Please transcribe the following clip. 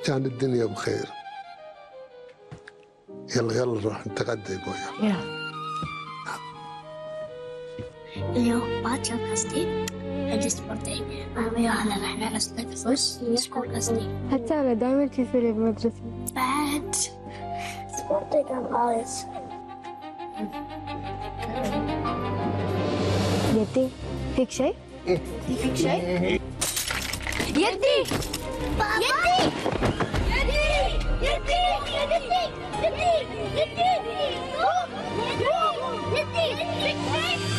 كان الدنيا بخير. يلا يلا نروح نتغدى يا بويا. يلا. اليوم باكر قصدي عندي بردي. يلا احنا نستقفز نسكور قصدي. حتى أنا دائما كيف لي بمدرسة. بعد سبورتي كان خالص. يدي فيك شيء؟ فيك شيء؟ يدي يدي يدي يدي يدي يدي يدي يدي يدي